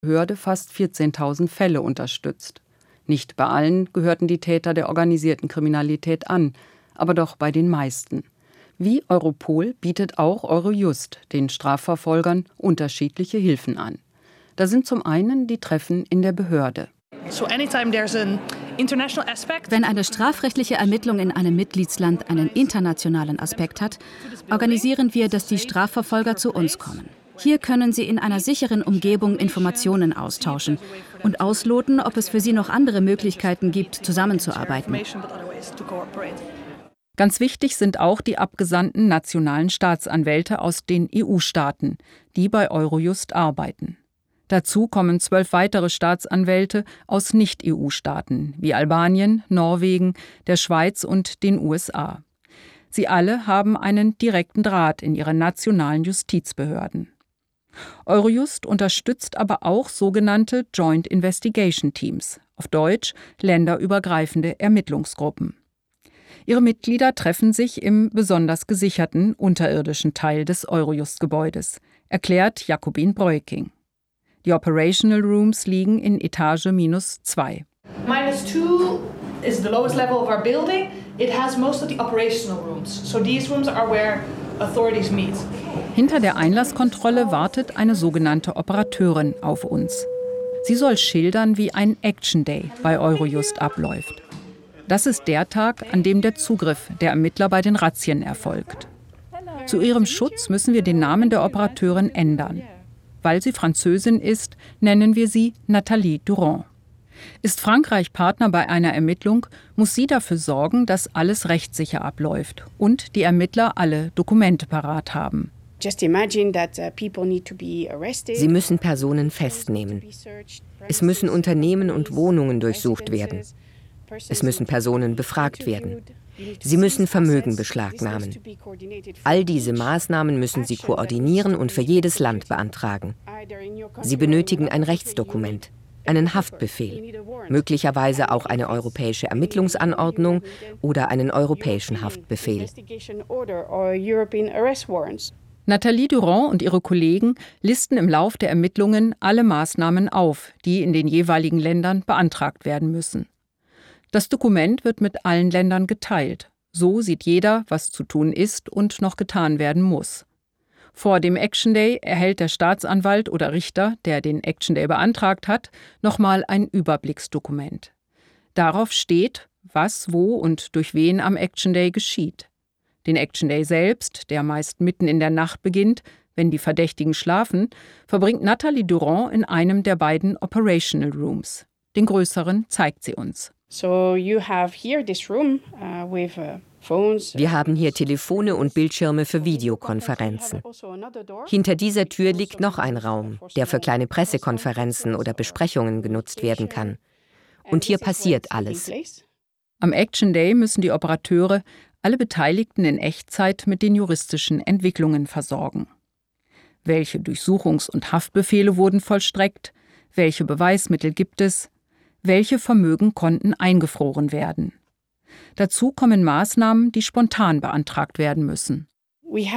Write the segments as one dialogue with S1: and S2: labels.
S1: Behörde fast 14.000 Fälle unterstützt. Nicht bei allen gehörten die Täter der organisierten Kriminalität an, aber doch bei den meisten. Wie Europol bietet auch Eurojust den Strafverfolgern unterschiedliche Hilfen an. Da sind zum einen die Treffen in der Behörde.
S2: Wenn eine strafrechtliche Ermittlung in einem Mitgliedsland einen internationalen Aspekt hat, organisieren wir, dass die Strafverfolger zu uns kommen. Hier können sie in einer sicheren Umgebung Informationen austauschen und ausloten, ob es für sie noch andere Möglichkeiten gibt, zusammenzuarbeiten.
S1: Ganz wichtig sind auch die abgesandten nationalen Staatsanwälte aus den EU-Staaten, die bei Eurojust arbeiten. Dazu kommen 12 weitere Staatsanwälte aus Nicht-EU-Staaten wie Albanien, Norwegen, der Schweiz und den USA. Sie alle haben einen direkten Draht in ihre nationalen Justizbehörden. Eurojust unterstützt aber auch sogenannte Joint Investigation Teams, auf Deutsch länderübergreifende Ermittlungsgruppen. Ihre Mitglieder treffen sich im besonders gesicherten unterirdischen Teil des Eurojust-Gebäudes, erklärt Jakobin Breuking. Die Operational Rooms liegen in Etage -2.
S3: -2 is the lowest level of our building. It has most of the operational rooms. So these rooms are where authorities meet.
S1: Hinter der Einlasskontrolle wartet eine sogenannte Operateurin auf uns. Sie soll schildern, wie ein Action Day bei Eurojust abläuft. Das ist der Tag, an dem der Zugriff der Ermittler bei den Razzien erfolgt. Zu ihrem Schutz müssen wir den Namen der Operateurin ändern. Weil sie Französin ist, nennen wir sie Nathalie Durand. Ist Frankreich Partner bei einer Ermittlung, muss sie dafür sorgen, dass alles rechtssicher abläuft und die Ermittler alle Dokumente parat haben.
S4: Sie müssen Personen festnehmen. Es müssen Unternehmen und Wohnungen durchsucht werden. Es müssen Personen befragt werden. Sie müssen Vermögen beschlagnahmen. All diese Maßnahmen müssen Sie koordinieren und für jedes Land beantragen. Sie benötigen ein Rechtsdokument, einen Haftbefehl, möglicherweise auch eine europäische Ermittlungsanordnung oder einen europäischen Haftbefehl.
S1: Nathalie Durand und ihre Kollegen listen im Lauf der Ermittlungen alle Maßnahmen auf, die in den jeweiligen Ländern beantragt werden müssen. Das Dokument wird mit allen Ländern geteilt. So sieht jeder, was zu tun ist und noch getan werden muss. Vor dem Action Day erhält der Staatsanwalt oder Richter, der den Action Day beantragt hat, nochmal ein Überblicksdokument. Darauf steht, was, wo und durch wen am Action Day geschieht. Den Action Day selbst, der meist mitten in der Nacht beginnt, wenn die Verdächtigen schlafen, verbringt Nathalie Durand in einem der beiden Operational Rooms. Den größeren zeigt sie uns.
S4: Wir haben hier Telefone und Bildschirme für Videokonferenzen. Hinter dieser Tür liegt noch ein Raum, der für kleine Pressekonferenzen oder Besprechungen genutzt werden kann. Und hier passiert alles.
S1: Am Action Day müssen die Operateure alle Beteiligten in Echtzeit mit den juristischen Entwicklungen versorgen. Welche Durchsuchungs- und Haftbefehle wurden vollstreckt? Welche Beweismittel gibt es? Welche Vermögen konnten eingefroren werden? Dazu kommen Maßnahmen, die spontan beantragt werden müssen.
S4: Wir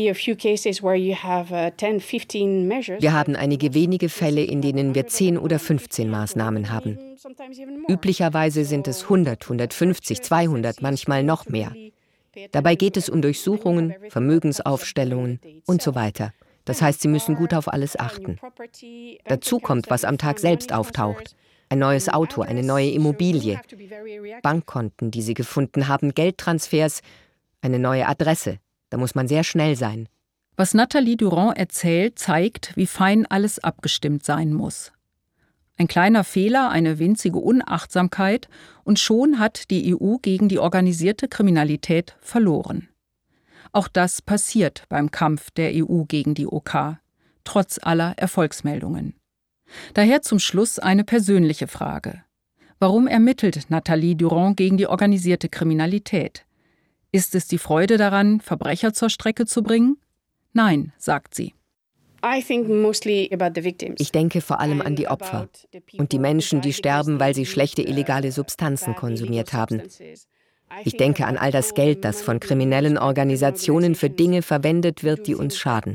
S4: haben einige wenige Fälle, in denen wir 10 oder 15 Maßnahmen haben. Üblicherweise sind es 100, 150, 200, manchmal noch mehr. Dabei geht es um Durchsuchungen, Vermögensaufstellungen und so weiter. Das heißt, Sie müssen gut auf alles achten. Dazu kommt, was am Tag selbst auftaucht. Ein neues Auto, eine neue Immobilie, Bankkonten, die Sie gefunden haben, Geldtransfers, eine neue Adresse. Da muss man sehr schnell sein.
S1: Was Nathalie Durand erzählt, zeigt, wie fein alles abgestimmt sein muss. Ein kleiner Fehler, eine winzige Unachtsamkeit und schon hat die EU gegen die organisierte Kriminalität verloren. Auch das passiert beim Kampf der EU gegen die OK, trotz aller Erfolgsmeldungen. Daher zum Schluss eine persönliche Frage. Warum ermittelt Nathalie Durand gegen die organisierte Kriminalität? Ist es die Freude daran, Verbrecher zur Strecke zu bringen? Nein, sagt sie.
S4: Ich denke vor allem an die Opfer und die Menschen, die sterben, weil sie schlechte illegale Substanzen konsumiert haben. Ich denke an all das Geld, das von kriminellen Organisationen für Dinge verwendet wird, die uns schaden.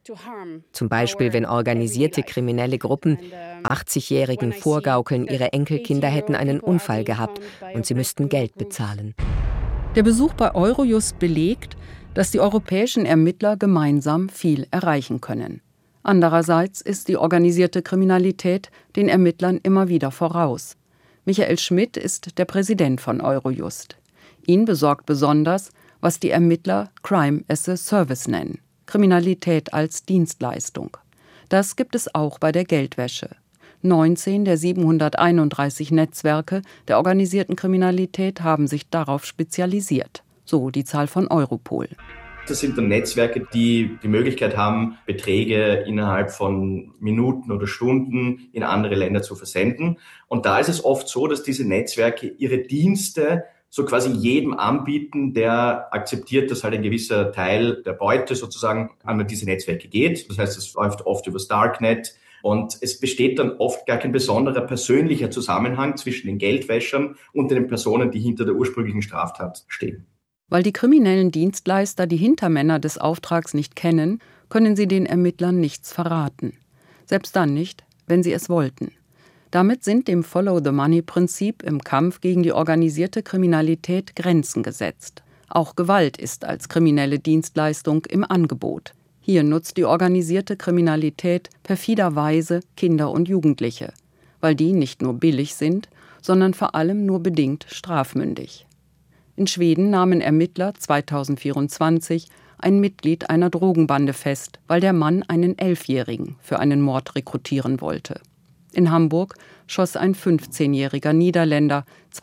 S4: Zum Beispiel, wenn organisierte kriminelle Gruppen 80-Jährigen vorgaukeln, ihre Enkelkinder hätten einen Unfall gehabt und sie müssten Geld bezahlen.
S1: Der Besuch bei Eurojust belegt, dass die europäischen Ermittler gemeinsam viel erreichen können. Andererseits ist die organisierte Kriminalität den Ermittlern immer wieder voraus. Michael Schmidt ist der Präsident von Eurojust. Ihn besorgt besonders, was die Ermittler Crime as a Service nennen, Kriminalität als Dienstleistung. Das gibt es auch bei der Geldwäsche. 19 der 731 Netzwerke der organisierten Kriminalität haben sich darauf spezialisiert, so die Zahl von Europol.
S5: Das sind dann Netzwerke, die die Möglichkeit haben, Beträge innerhalb von Minuten oder Stunden in andere Länder zu versenden. Und da ist es oft so, dass diese Netzwerke ihre Dienste so quasi jedem anbieten, der akzeptiert, dass halt ein gewisser Teil der Beute sozusagen an diese Netzwerke geht. Das heißt, es läuft oft übers Darknet. Und es besteht dann oft gar kein besonderer persönlicher Zusammenhang zwischen den Geldwäschern und den Personen, die hinter der ursprünglichen Straftat stehen.
S1: Weil die kriminellen Dienstleister die Hintermänner des Auftrags nicht kennen, können sie den Ermittlern nichts verraten. Selbst dann nicht, wenn sie es wollten. Damit sind dem Follow-the-Money-Prinzip im Kampf gegen die organisierte Kriminalität Grenzen gesetzt. Auch Gewalt ist als kriminelle Dienstleistung im Angebot. Hier nutzt die organisierte Kriminalität perfiderweise Kinder und Jugendliche, weil die nicht nur billig sind, sondern vor allem nur bedingt strafmündig. In Schweden nahmen Ermittler 2024 ein Mitglied einer Drogenbande fest, weil der Mann einen 11-Jährigen für einen Mord rekrutieren wollte. In Hamburg schoss ein 15-jähriger Niederländer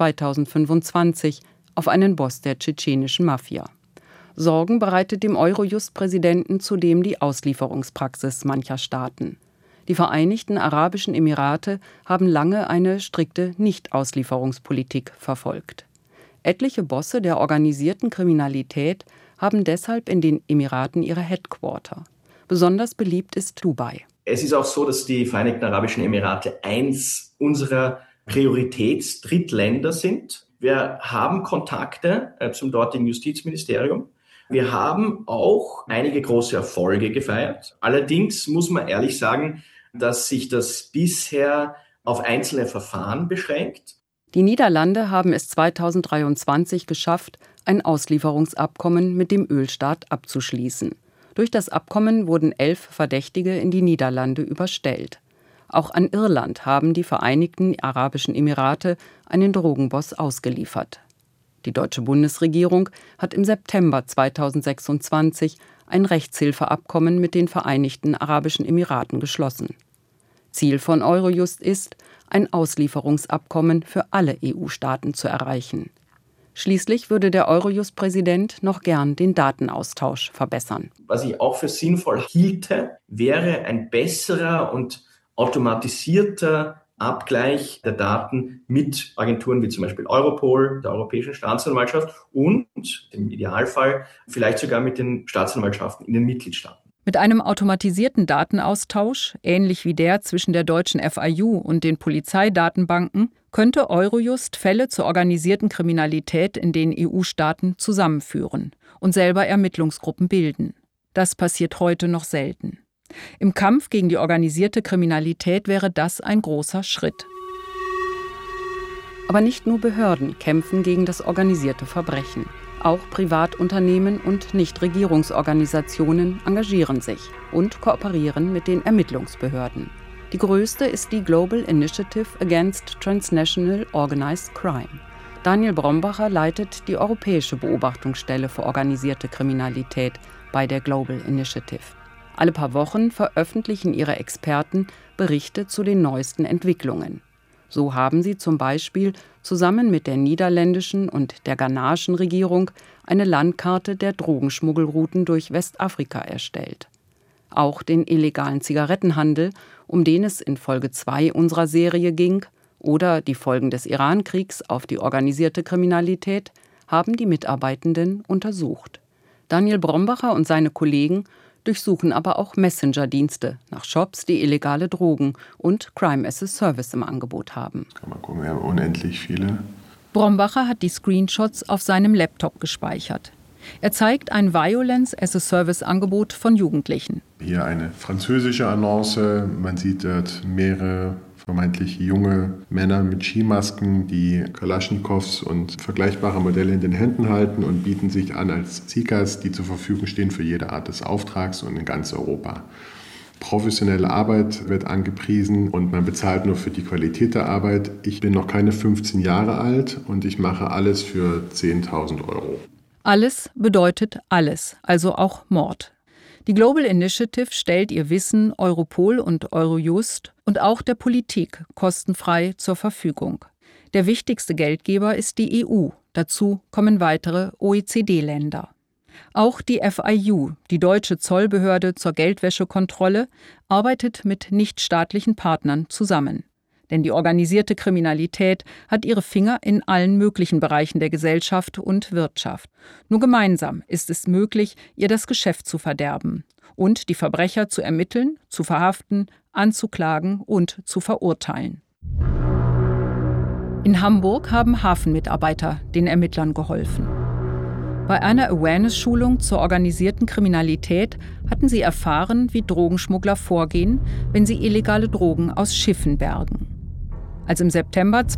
S1: 2025 auf einen Boss der tschetschenischen Mafia. Sorgen bereitet dem Eurojust-Präsidenten zudem die Auslieferungspraxis mancher Staaten. Die Vereinigten Arabischen Emirate haben lange eine strikte Nicht-Auslieferungspolitik verfolgt. Etliche Bosse der organisierten Kriminalität haben deshalb in den Emiraten ihre Headquarter. Besonders beliebt ist Dubai.
S5: Es ist auch so, dass die Vereinigten Arabischen Emirate eins unserer Prioritäts-Drittländer sind. Wir haben Kontakte zum dortigen Justizministerium. Wir haben auch einige große Erfolge gefeiert. Allerdings muss man ehrlich sagen, dass sich das bisher auf einzelne Verfahren beschränkt.
S1: Die Niederlande haben es 2023 geschafft, ein Auslieferungsabkommen mit dem Ölstaat abzuschließen. Durch das Abkommen wurden 11 Verdächtige in die Niederlande überstellt. Auch an Irland haben die Vereinigten Arabischen Emirate einen Drogenboss ausgeliefert. Die deutsche Bundesregierung hat im September 2026 ein Rechtshilfeabkommen mit den Vereinigten Arabischen Emiraten geschlossen. Ziel von Eurojust ist, ein Auslieferungsabkommen für alle EU-Staaten zu erreichen. Schließlich würde der Eurojust-Präsident noch gern den Datenaustausch verbessern.
S5: Was ich auch für sinnvoll hielte, wäre ein besserer und automatisierter Abgleich der Daten mit Agenturen wie zum Beispiel Europol, der Europäischen Staatsanwaltschaft und im Idealfall vielleicht sogar mit den Staatsanwaltschaften in den Mitgliedstaaten.
S1: Mit einem automatisierten Datenaustausch, ähnlich wie der zwischen der deutschen FIU und den Polizeidatenbanken, könnte Eurojust Fälle zur organisierten Kriminalität in den EU-Staaten zusammenführen und selber Ermittlungsgruppen bilden. Das passiert heute noch selten. Im Kampf gegen die organisierte Kriminalität wäre das ein großer Schritt. Aber nicht nur Behörden kämpfen gegen das organisierte Verbrechen. Auch Privatunternehmen und Nichtregierungsorganisationen engagieren sich und kooperieren mit den Ermittlungsbehörden. Die größte ist die Global Initiative Against Transnational Organized Crime. Daniel Brombacher leitet die europäische Beobachtungsstelle für organisierte Kriminalität bei der Global Initiative. Alle paar Wochen veröffentlichen ihre Experten Berichte zu den neuesten Entwicklungen. So haben sie zum Beispiel zusammen mit der niederländischen und der ghanaischen Regierung eine Landkarte der Drogenschmuggelrouten durch Westafrika erstellt. Auch den illegalen Zigarettenhandel, um den es in Folge 2 unserer Serie ging, oder die Folgen des Irankriegs auf die organisierte Kriminalität, haben die Mitarbeitenden untersucht. Daniel Brombacher und seine Kollegen durchsuchen aber auch Messenger-Dienste nach Shops, die illegale Drogen und Crime as a Service im Angebot haben.
S6: Kann man gucken, wir haben unendlich viele.
S1: Brombacher hat die Screenshots auf seinem Laptop gespeichert. Er zeigt ein Violence-as-a-Service-Angebot von Jugendlichen.
S6: Hier eine französische Annonce. Man sieht dort mehrere vermeintlich junge Männer mit Skimasken, die Kalaschnikows und vergleichbare Modelle in den Händen halten und bieten sich an als Seekers, die zur Verfügung stehen für jede Art des Auftrags und in ganz Europa. Professionelle Arbeit wird angepriesen und man bezahlt nur für die Qualität der Arbeit. Ich bin noch keine 15 Jahre alt und ich mache alles für 10.000 €.
S1: Alles bedeutet alles, also auch Mord. Die Global Initiative stellt ihr Wissen Europol und Eurojust und auch der Politik kostenfrei zur Verfügung. Der wichtigste Geldgeber ist die EU. Dazu kommen weitere OECD-Länder. Auch die FIU, die deutsche Zollbehörde zur Geldwäschekontrolle, arbeitet mit nichtstaatlichen Partnern zusammen. Denn die organisierte Kriminalität hat ihre Finger in allen möglichen Bereichen der Gesellschaft und Wirtschaft. Nur gemeinsam ist es möglich, ihr das Geschäft zu verderben und die Verbrecher zu ermitteln, zu verhaften, anzuklagen und zu verurteilen. In Hamburg haben Hafenmitarbeiter den Ermittlern geholfen. Bei einer Awareness-Schulung zur organisierten Kriminalität hatten sie erfahren, wie Drogenschmuggler vorgehen, wenn sie illegale Drogen aus Schiffen bergen. Als im September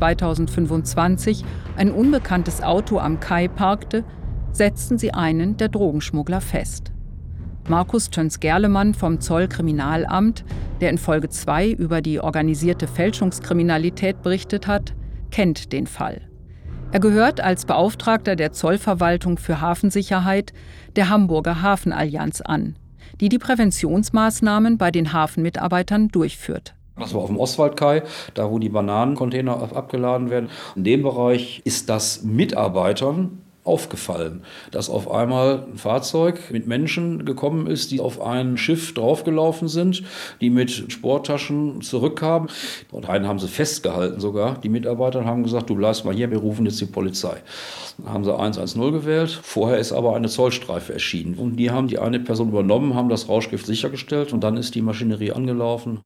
S1: 2025 ein unbekanntes Auto am Kai parkte, setzten sie einen der Drogenschmuggler fest. Markus Töns-Gerlemann vom Zollkriminalamt, der in Folge 2 über die organisierte Fälschungskriminalität berichtet hat, kennt den Fall. Er gehört als Beauftragter der Zollverwaltung für Hafensicherheit der Hamburger Hafenallianz an, die die Präventionsmaßnahmen bei den Hafenmitarbeitern durchführt.
S7: Das war auf dem Ostwaldkai, da wo die Bananencontainer abgeladen werden. In dem Bereich ist das Mitarbeitern aufgefallen, dass auf einmal ein Fahrzeug mit Menschen gekommen ist, die auf ein Schiff draufgelaufen sind, die mit Sporttaschen zurückkamen. Und einen haben sie festgehalten sogar. Die Mitarbeiter haben gesagt, du bleibst mal hier, wir rufen jetzt die Polizei. Dann haben sie 110 gewählt. Vorher ist aber eine Zollstreife erschienen. Und die haben die eine Person übernommen, haben das Rauschgift sichergestellt und dann ist die Maschinerie angelaufen.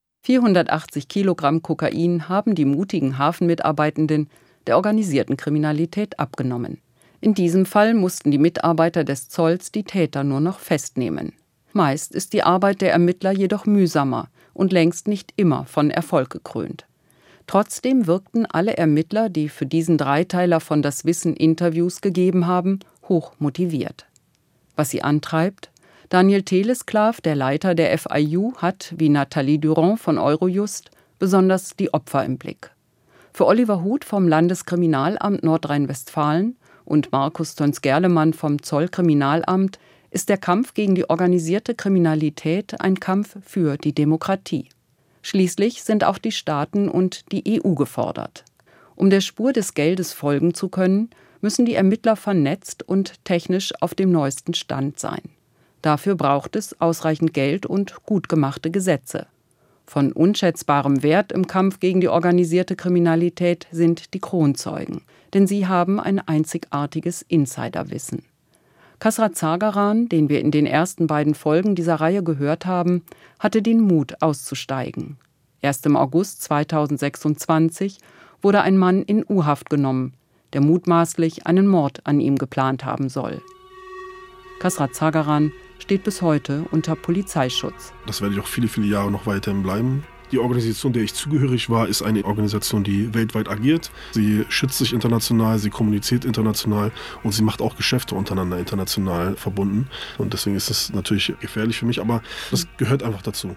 S1: 480 Kilogramm Kokain haben die mutigen Hafenmitarbeitenden der organisierten Kriminalität abgenommen. In diesem Fall mussten die Mitarbeiter des Zolls die Täter nur noch festnehmen. Meist ist die Arbeit der Ermittler jedoch mühsamer und längst nicht immer von Erfolg gekrönt. Trotzdem wirkten alle Ermittler, die für diesen Dreiteiler von Das Wissen Interviews gegeben haben, hoch motiviert. Was sie antreibt? Daniel Telesklav, der Leiter der FIU, hat, wie Nathalie Durand von Eurojust, besonders die Opfer im Blick. Für Oliver Huth vom Landeskriminalamt Nordrhein-Westfalen und Markus Töns-Gerlemann vom Zollkriminalamt ist der Kampf gegen die organisierte Kriminalität ein Kampf für die Demokratie. Schließlich sind auch die Staaten und die EU gefordert. Um der Spur des Geldes folgen zu können, müssen die Ermittler vernetzt und technisch auf dem neuesten Stand sein. Dafür braucht es ausreichend Geld und gut gemachte Gesetze. Von unschätzbarem Wert im Kampf gegen die organisierte Kriminalität sind die Kronzeugen, denn sie haben ein einzigartiges Insiderwissen. Kasrat Zagaran, den wir in den ersten beiden Folgen dieser Reihe gehört haben, hatte den Mut auszusteigen. Erst im August 2026 wurde ein Mann in U-Haft genommen, der mutmaßlich einen Mord an ihm geplant haben soll. Kasrat Zagaran steht bis heute unter Polizeischutz.
S8: Das werde ich auch viele, viele Jahre noch weiterhin bleiben. Die Organisation, der ich zugehörig war, ist eine Organisation, die weltweit agiert. Sie schützt sich international, sie kommuniziert international und sie macht auch Geschäfte untereinander international verbunden. Und deswegen ist das natürlich gefährlich für mich, aber das gehört einfach dazu.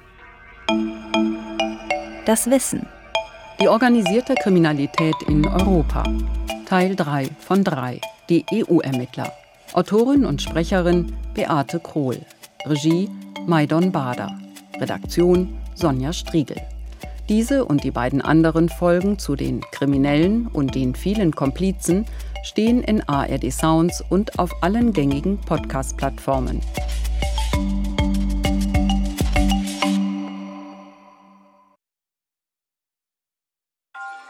S2: Das Wissen.
S1: Die organisierte Kriminalität in Europa. Teil 3 von 3. Die EU-Ermittler. Autorin und Sprecherin Beate Krohl. Regie Maidon Bader. Redaktion Sonja Striegel. Diese und die beiden anderen Folgen zu den Kriminellen und den vielen Komplizen stehen in ARD Sounds und auf allen gängigen Podcast-Plattformen.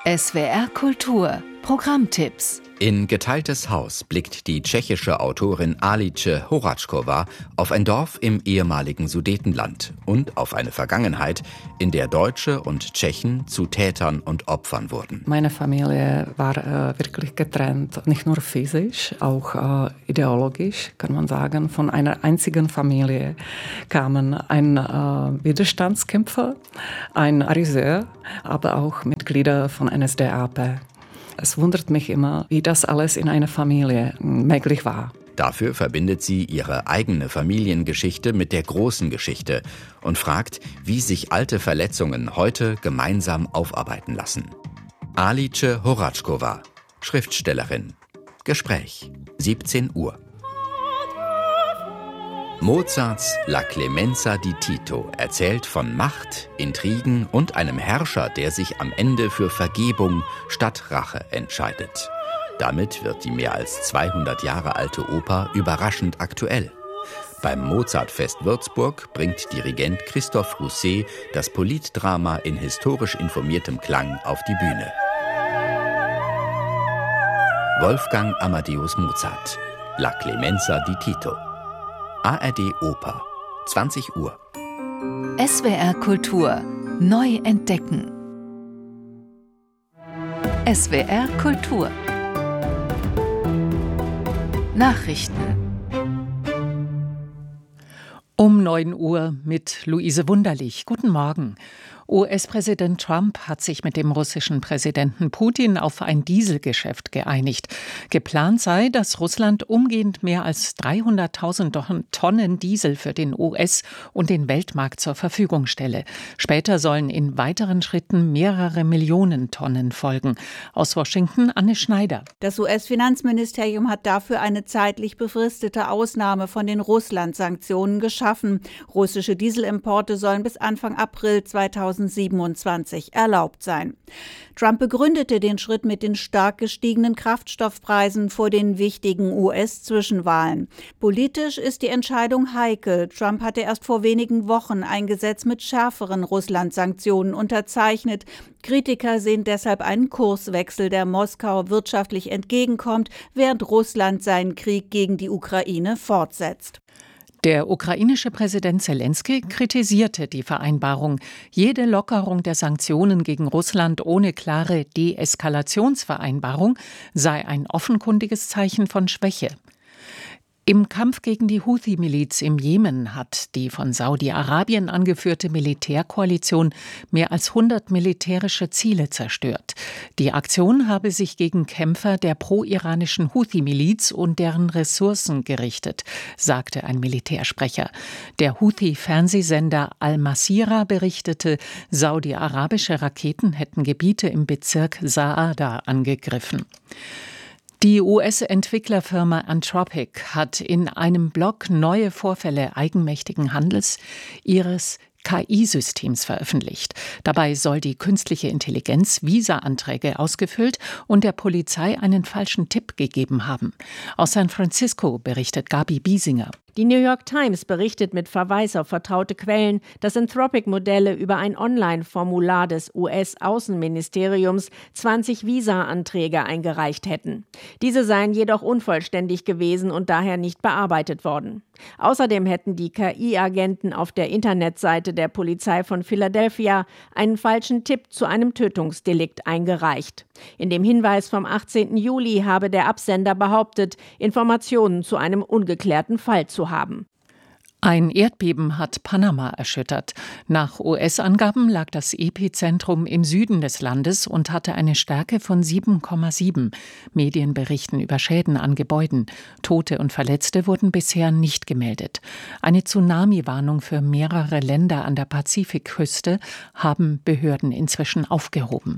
S9: SWR Kultur Programmtipps.
S10: In Geteiltes Haus blickt die tschechische Autorin Alice Horáčková auf ein Dorf im ehemaligen Sudetenland und auf eine Vergangenheit, in der Deutsche und Tschechen zu Tätern und Opfern wurden.
S11: Meine Familie war wirklich getrennt, nicht nur physisch, auch ideologisch, kann man sagen. Von einer einzigen Familie kamen ein Widerstandskämpfer, ein Ariseur, aber auch Mitglieder von NSDAP. Es wundert mich immer, wie das alles in einer Familie möglich war.
S10: Dafür verbindet sie ihre eigene Familiengeschichte mit der großen Geschichte und fragt, wie sich alte Verletzungen heute gemeinsam aufarbeiten lassen. Alice Horáčková, Schriftstellerin. Gespräch, 17 Uhr. Mozarts La Clemenza di Tito erzählt von Macht, Intrigen und einem Herrscher, der sich am Ende für Vergebung statt Rache entscheidet. Damit wird die mehr als 200 Jahre alte Oper überraschend aktuell. Beim Mozartfest Würzburg bringt Dirigent Christoph Rousset das Politdrama in historisch informiertem Klang auf die Bühne. Wolfgang Amadeus Mozart, La Clemenza di Tito. ARD Oper, 20 Uhr.
S9: SWR Kultur neu entdecken. SWR Kultur. Nachrichten.
S12: Um 9 Uhr mit Luise Wunderlich. Guten Morgen. US-Präsident Trump hat sich mit dem russischen Präsidenten Putin auf ein Dieselgeschäft geeinigt. Geplant sei, dass Russland umgehend mehr als 300.000 Tonnen Diesel für den US- und den Weltmarkt zur Verfügung stelle. Später sollen in weiteren Schritten mehrere Millionen Tonnen folgen. Aus Washington Anne Schneider.
S13: Das US-Finanzministerium hat dafür eine zeitlich befristete Ausnahme von den Russland-Sanktionen geschaffen. Russische Dieselimporte sollen bis Anfang April 2027 erlaubt sein. Trump begründete den Schritt mit den stark gestiegenen Kraftstoffpreisen vor den wichtigen US-Zwischenwahlen. Politisch ist die Entscheidung heikel. Trump hatte erst vor wenigen Wochen ein Gesetz mit schärferen Russland-Sanktionen unterzeichnet. Kritiker sehen deshalb einen Kurswechsel, der Moskau wirtschaftlich entgegenkommt, während Russland seinen Krieg gegen die Ukraine fortsetzt.
S12: Der ukrainische Präsident Zelensky kritisierte die Vereinbarung. Jede Lockerung der Sanktionen gegen Russland ohne klare Deeskalationsvereinbarung sei ein offenkundiges Zeichen von Schwäche. Im Kampf gegen die Houthi-Miliz im Jemen hat die von Saudi-Arabien angeführte Militärkoalition mehr als 100 militärische Ziele zerstört. Die Aktion habe sich gegen Kämpfer der pro-iranischen Houthi-Miliz und deren Ressourcen gerichtet, sagte ein Militärsprecher. Der Houthi-Fernsehsender Al-Masira berichtete, saudi-arabische Raketen hätten Gebiete im Bezirk Saada angegriffen. Die US-Entwicklerfirma Anthropic hat in einem Blog neue Vorfälle eigenmächtigen Handels ihres KI-Systems veröffentlicht. Dabei soll die künstliche Intelligenz Visa-Anträge ausgefüllt und der Polizei einen falschen Tipp gegeben haben. Aus San Francisco berichtet Gabi Biesinger.
S14: Die New York Times berichtet mit Verweis auf vertraute Quellen, dass Anthropic-Modelle über ein Online-Formular des US-Außenministeriums 20 Visa-Anträge eingereicht hätten. Diese seien jedoch unvollständig gewesen und daher nicht bearbeitet worden. Außerdem hätten die KI-Agenten auf der Internetseite der Polizei von Philadelphia einen falschen Tipp zu einem Tötungsdelikt eingereicht. In dem Hinweis vom 18. Juli habe der Absender behauptet, Informationen zu einem ungeklärten Fall zu haben.
S12: Ein Erdbeben hat Panama erschüttert. Nach US-Angaben lag das Epizentrum im Süden des Landes und hatte eine Stärke von 7,7. Medien berichten über Schäden an Gebäuden. Tote und Verletzte wurden bisher nicht gemeldet. Eine Tsunami-Warnung für mehrere Länder an der Pazifikküste haben Behörden inzwischen aufgehoben.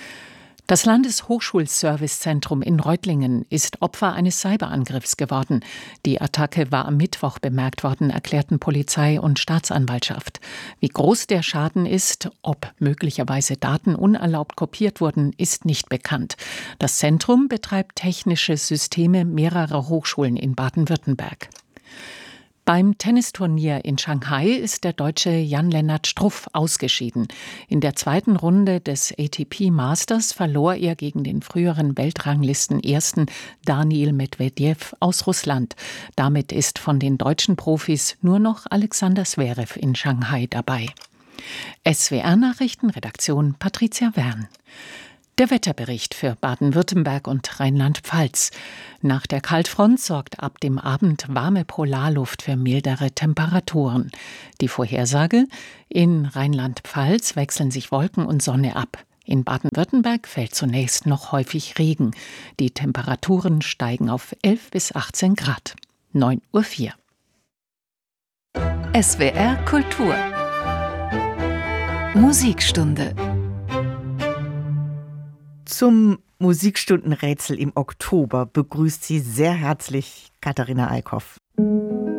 S12: Das Landeshochschulservicezentrum in Reutlingen ist Opfer eines Cyberangriffs geworden. Die Attacke war am Mittwoch bemerkt worden, erklärten Polizei und Staatsanwaltschaft. Wie groß der Schaden ist, ob möglicherweise Daten unerlaubt kopiert wurden, ist nicht bekannt. Das Zentrum betreibt technische Systeme mehrerer Hochschulen in Baden-Württemberg. Beim Tennisturnier in Shanghai ist der Deutsche Jan-Lennart Struff ausgeschieden. In der zweiten Runde des ATP Masters verlor er gegen den früheren Weltranglisten-Ersten Daniil Medvedev aus Russland. Damit ist von den deutschen Profis nur noch Alexander Zverev in Shanghai dabei. SWR-Nachrichten, Redaktion Patricia Wern. Der Wetterbericht für Baden-Württemberg und Rheinland-Pfalz. Nach der Kaltfront sorgt ab dem Abend warme Polarluft für mildere Temperaturen. Die Vorhersage: in Rheinland-Pfalz wechseln sich Wolken und Sonne ab. In Baden-Württemberg fällt zunächst noch häufig Regen. Die Temperaturen steigen auf 11 bis 18 Grad. 9:04
S9: Uhr. SWR Kultur. Musikstunde.
S15: Zum Musikstundenrätsel im Oktober begrüßt sie sehr herzlich Katharina Eickhoff.